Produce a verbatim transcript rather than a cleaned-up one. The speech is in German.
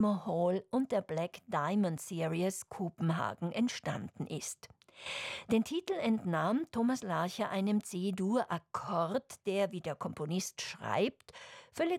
Hall und der Black Diamond Series Kopenhagen entstanden ist. Den Titel entnahm Thomas Larcher einem C-Dur-Akkord, der, wie der Komponist schreibt, völlig